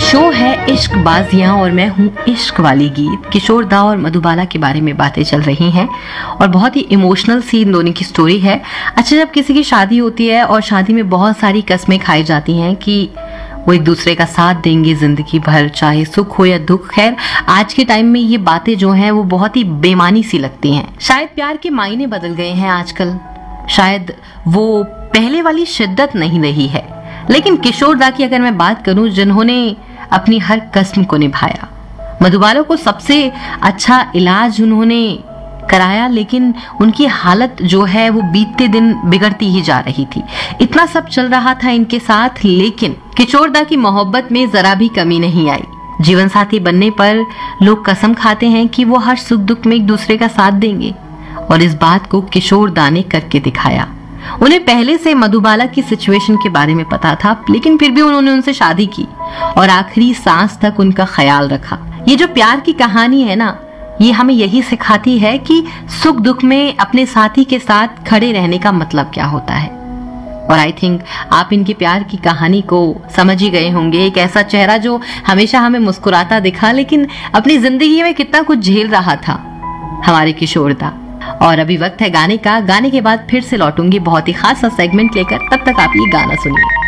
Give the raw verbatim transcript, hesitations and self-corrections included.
Show है इश्क बाजियां और मैं हूँ इश्क वाली गीत। किशोर दा और मधुबाला के बारे में बातें चल रही हैं और बहुत ही इमोशनल सी इन दोनों की स्टोरी है। अच्छा, जब किसी की शादी होती है और शादी में बहुत सारी कस्में खाई जाती हैं कि वो एक दूसरे का साथ देंगे जिंदगी भर, चाहे सुख हो या दुख। खैर, आज के टाइम में ये बातें जो हैं वो बहुत ही बेमानी सी लगती हैं। शायद प्यार के मायने बदल गए हैं आजकल, शायद वो पहले वाली शिद्दत नहीं रही है। लेकिन किशोर दा की अगर मैं बात करूं, जिन्होंने अपनी हर कस्म को निभाया, मधुबाला को सबसे अच्छा इलाज उन्होंने कराया, लेकिन उनकी हालत जो है वो बीतते दिन बिगड़ती ही जा रही थी। इतना सब चल रहा था इनके साथ, लेकिन किशोर दा की मोहब्बत में जरा भी कमी नहीं आई। जीवन साथी बनने पर लोग कसम खाते हैं कि वो हर सुख दुख में एक दूसरे का साथ देंगे, और इस बात को किशोर दा ने करके दिखाया। उन्हें पहले से मधुबाला की सिचुएशन के बारे में पता था, लेकिन फिर भी उन्होंने उनसे शादी की और आखिरी सांस तक उनका ख्याल रखा। ये जो प्यार की कहानी है ना, ये हमें यही सिखाती है कि सुख दुख में अपने साथी के साथ खड़े रहने का मतलब क्या होता है। और आई थिंक आप इनके प्यार की कहानी को समझ ही गए होंगे। एक ऐसा चेहरा जो हमेशा हमें मुस्कुराता दिखा, लेकिन अपनी जिंदगी में कितना कुछ झेल रहा था, हमारे किशोर दा। और अभी वक्त है गाने का। गाने के बाद फिर से लौटूंगी बहुत ही खास सा सेगमेंट लेकर, तब तक आप ये गाना सुनिए।